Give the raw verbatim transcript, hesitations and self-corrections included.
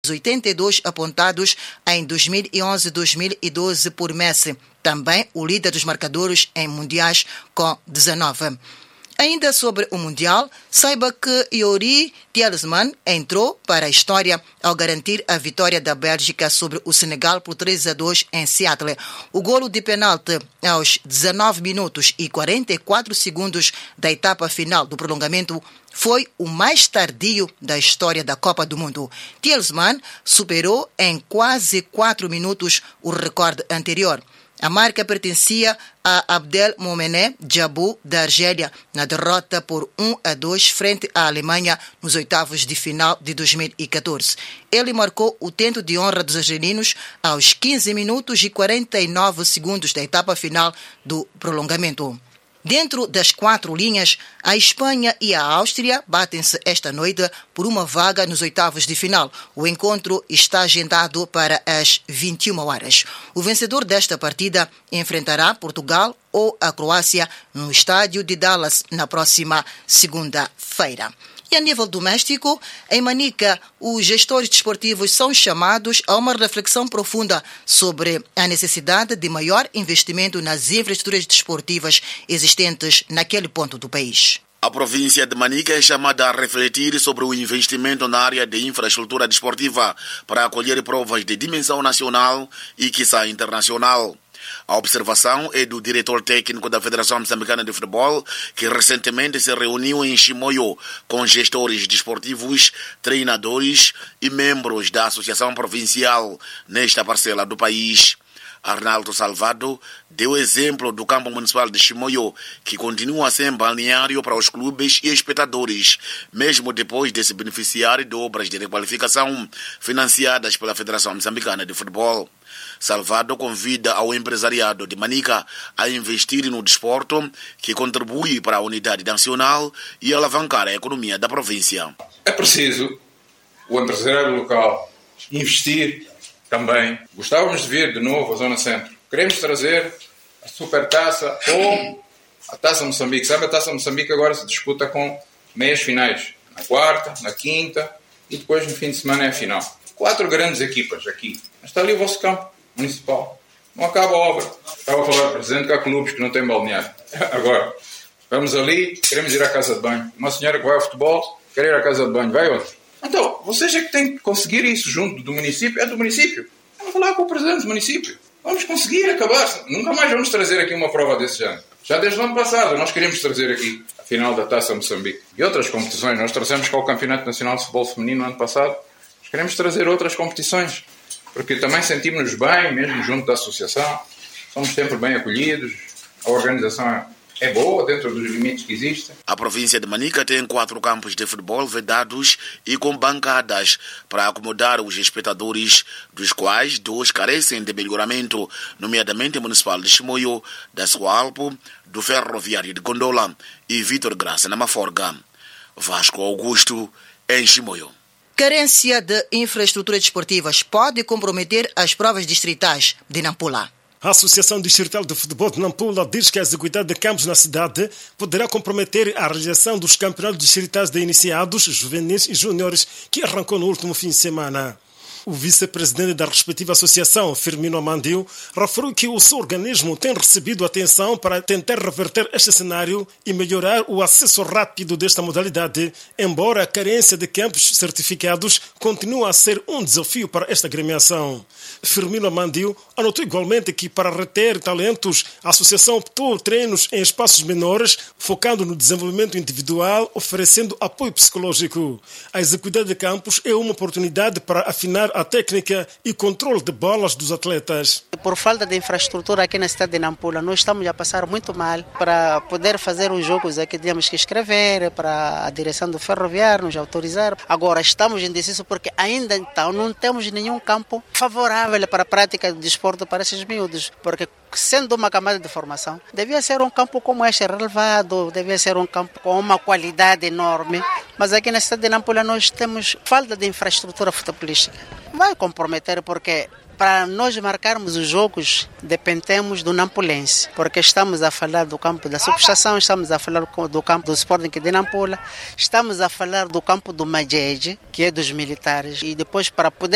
oitenta e dois apontados em dois mil e onze e dois mil e doze por Messi. Também o líder dos marcadores em mundiais com dezanove. Ainda sobre o Mundial, saiba que Yuri Tielemans entrou para a história ao garantir a vitória da Bélgica sobre o Senegal por três a dois em Seattle. O golo de penalti aos dezanove minutos e quarenta e quatro segundos da etapa final do prolongamento foi o mais tardio da história da Copa do Mundo. Tielemans superou em quase quatro minutos o recorde anterior. A marca pertencia a Abdelmoumene Djabou, da Argélia, na derrota por um a dois frente à Alemanha nos oitavos de final de dois mil e catorze. Ele marcou o tento de honra dos argelinos aos quinze minutos e quarenta e nove segundos da etapa final do prolongamento. Dentro das quatro linhas, a Espanha e a Áustria batem-se esta noite por uma vaga nos oitavos de final. O encontro está agendado para as vinte e uma horas. O vencedor desta partida enfrentará Portugal ou a Croácia no estádio de Dallas na próxima segunda-feira. E a nível doméstico, em Manica, os gestores desportivos são chamados a uma reflexão profunda sobre a necessidade de maior investimento nas infraestruturas desportivas existentes naquele ponto do país. A província de Manica é chamada a refletir sobre o investimento na área de infraestrutura desportiva para acolher provas de dimensão nacional e, quiçá, internacional. A observação é do diretor técnico da Federação Moçambicana de Futebol, que recentemente se reuniu em Chimoio com gestores desportivos, treinadores e membros da Associação Provincial nesta parcela do país. Arnaldo Salvado deu exemplo do campo municipal de Chimoio, que continua a ser balneário para os clubes e espectadores, mesmo depois de se beneficiar de obras de requalificação financiadas pela Federação Moçambicana de Futebol. Salvado convida ao empresariado de Manica a investir no desporto, que contribui para a unidade nacional e alavancar a economia da província. É preciso o empresariado local investir também. Gostávamos de ver de novo a Zona Centro. Queremos trazer a Supertaça ou a Taça Moçambique. Sabe, a Taça Moçambique agora se disputa com meias finais. Na quarta, na quinta e depois no fim de semana é a final. Quatro grandes equipas aqui. Está ali o vosso campo municipal. Não acaba a obra. Estava a falar, presidente, que há clubes que não têm balneário. Agora, vamos ali, queremos ir à casa de banho. Uma senhora que vai ao futebol, quer ir à casa de banho, vai outra. Então, vocês é que têm que conseguir isso junto do município. É do município. Vamos falar com o presidente do município. Vamos conseguir acabar. Nunca mais vamos trazer aqui uma prova desse género. Já desde o ano passado, nós queríamos trazer aqui a final da Taça Moçambique. E outras competições. Nós trouxemos cá o Campeonato Nacional de Futebol Feminino no ano passado. Nós queremos trazer outras competições. Porque também sentimos-nos bem, mesmo junto da associação. Somos sempre bem acolhidos. A organização é boa, dentro dos limites que existem. A província de Manica tem quatro campos de futebol vedados e com bancadas para acomodar os espectadores, dos quais dois carecem de melhoramento, nomeadamente o Municipal de Chimoio, da Sualpo, do Ferroviário de Gondola e Vítor Graça na Maforga. Vasco Augusto, em Chimoio. Carência de infraestruturas desportivas pode comprometer as provas distritais de Nampula. A Associação Distrital de Futebol de Nampula diz que a execuidade de campos na cidade poderá comprometer a realização dos campeonatos distritais de iniciados, juvenis e júniores que arrancou no último fim de semana. O vice-presidente da respectiva associação, Firmino Amandio, referiu que o seu organismo tem recebido atenção para tentar reverter este cenário e melhorar o acesso rápido desta modalidade, embora a carência de campos certificados continue a ser um desafio para esta agremiação. Firmino Amandio anotou igualmente que, para reter talentos, a associação optou treinos em espaços menores, focando no desenvolvimento individual, oferecendo apoio psicológico. A execuidade de campos é uma oportunidade para afinar a técnica e controle de bolas dos atletas. Por falta de infraestrutura aqui na cidade de Nampula, nós estamos a passar muito mal. Para poder fazer os jogos aqui, tínhamos que escrever para a direção do ferroviário nos autorizar. Agora estamos indecisos porque ainda então não temos nenhum campo favorável para a prática do desporto para esses miúdos, porque sendo uma camada de formação, devia ser um campo como este, relevado, devia ser um campo com uma qualidade enorme, mas aqui na cidade de Nampula nós temos falta de infraestrutura futebolística. Vai comprometer porque para nós marcarmos os jogos dependemos do nampulense, porque estamos a falar do campo da subestação, estamos a falar do campo do Sporting de Nampula, estamos a falar do campo do Majeje, que é dos militares, e depois para poder